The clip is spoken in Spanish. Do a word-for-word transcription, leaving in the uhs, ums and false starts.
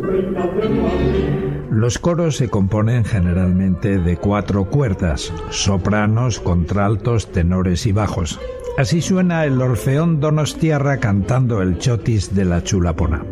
Los coros se componen generalmente de cuatro cuerdas: sopranos, contraltos, tenores y bajos. Así suena el Orfeón Donostiarra cantando el chotis de la Chulapona.